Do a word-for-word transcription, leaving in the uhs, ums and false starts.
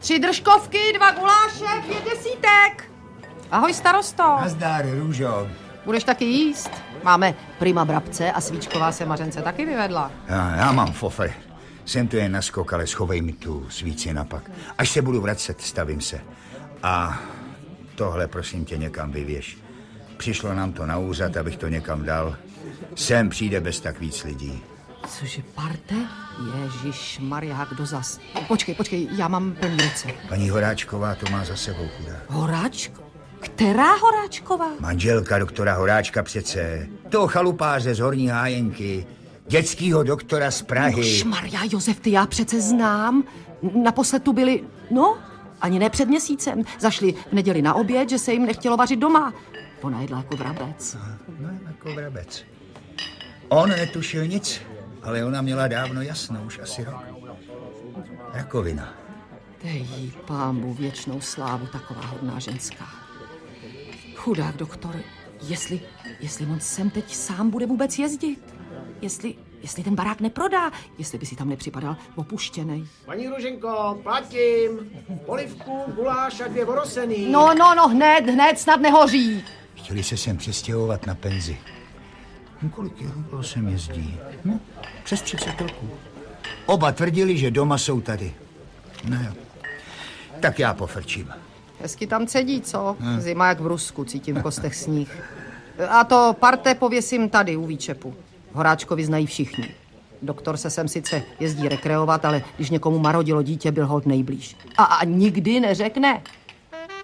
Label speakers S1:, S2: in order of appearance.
S1: Tři držkovky, dva guláše, pět desítek. Ahoj, starosto.
S2: Nazdar, Růžo.
S1: Budeš taky jíst? Máme prima brabce a svíčková se Mařence taky vyvedla.
S2: Já, já mám fofr. Jsem tu jen na skok, ale schovej mi tu svíci napak. Až se budu vracet, stavím se. A tohle, prosím tě, někam vyvěš. Přišlo nám to na úřad, abych to někam dal. Sem přijde bez tak víc lidí.
S1: Cože, parte? Ježišmarja, kdo zas? Počkej, počkej, já mám plný ruce.
S2: Paní Horáčková to má za sebou, chudá.
S1: Horáčko? Která Horáčková?
S2: Manželka doktora Horáčka přece. Toho chalupáře z Horní Hájenky. Dětskýho doktora z Prahy.
S1: Ježišmarja, Josef, ty já přece znám. Naposled tu byli, no, ani ne před měsícem. Zašli v neděli na oběd, že se jim nechtělo vařit doma. Ona jedla jako vrabec.
S2: No, jako vrabec. On netušil nic, ale ona měla dávno jasno, už asi rok. Rakovina.
S1: Dej jí pámbu věčnou slávu, taková hodná ženská. Chudák doktor, jestli, jestli on sem teď sám bude vůbec jezdit. Jestli, jestli ten barák neprodá, jestli by si tam nepřipadal opuštěnej.
S3: Paní Růženko, platím. Polivku, guláš a dvě vorosený.
S1: No, no, no, hned, hned, snad nehoří.
S2: Chtěli se sem přestěhovat na penzi. No, kolik jeho sem jezdí? No, přes třicet roků. Oba tvrdili, že doma jsou tady. No jo. Tak já pofrčím.
S1: Hezky tam cedí, co? Hmm. Zima jak v Rusku, cítím v kostech sníh. A to parte pověsím tady u výčepu. Horáčkovi znají všichni. Doktor se sem sice jezdí rekreovat, ale když někomu marodilo dítě, byl holt nejblíž. A, a nikdy neřekne,